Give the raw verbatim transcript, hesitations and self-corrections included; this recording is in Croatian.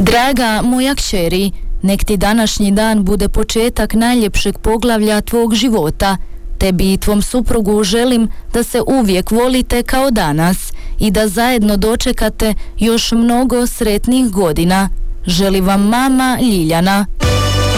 Draga moja kćeri, nek ti današnji dan bude početak najljepšeg poglavlja tvog života. Tebi i tvom suprugu želim da se uvijek volite kao danas i da zajedno dočekate još mnogo sretnih godina. Želi vam mama Ljiljana.